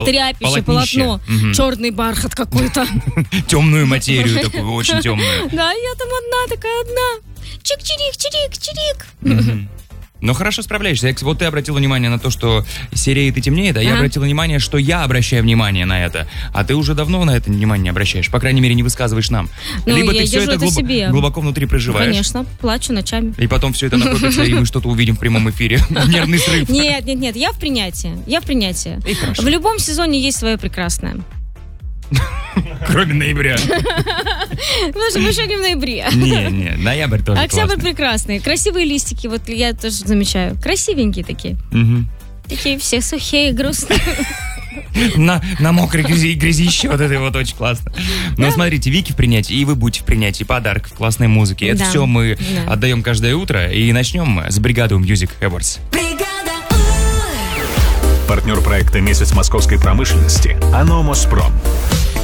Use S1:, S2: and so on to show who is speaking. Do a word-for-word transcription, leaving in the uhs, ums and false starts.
S1: тряпище, полотно, угу. черный бархат какой-то.
S2: Темную материю такую, очень темную.
S1: Да, я там одна, такая одна. Чик-чирик, чирик, чирик.
S2: Ну, хорошо справляешься. Вот ты обратила внимание на то, что сереет и темнеет, а ага. я обратила внимание, что я обращаю внимание на это. А ты уже давно на это внимание не обращаешь. По крайней мере, не высказываешь нам.
S1: Ну,
S2: Либо
S1: я
S2: ты все это,
S1: это
S2: глуб...
S1: себе.
S2: глубоко внутри проживаешь.
S1: Конечно, плачу ночами.
S2: И потом все это накопится, и мы что-то увидим в прямом эфире. Нервный срыв.
S1: Нет, нет, нет, я в принятии. Я в принятии. В любом сезоне есть свое прекрасное.
S2: Кроме ноября.
S1: Потому что мы еще не в ноябре.
S2: Не, не, ноябрь тоже
S1: Октябрь
S2: классный.
S1: Прекрасный. Красивые листики, вот я тоже замечаю. Красивенькие такие.
S2: Угу.
S1: Такие все сухие, грустные.
S2: На, на мокрой грязи, грязище, вот это вот очень классно. Но да. смотрите, Вики в принятии, и вы будете в принятии подарков, классной музыки. Это да. все мы да. отдаем каждое утро. И начнем мы с бригады Music Awards.
S3: Партнер проекта «Месяц московской промышленности» АНО «Моспром».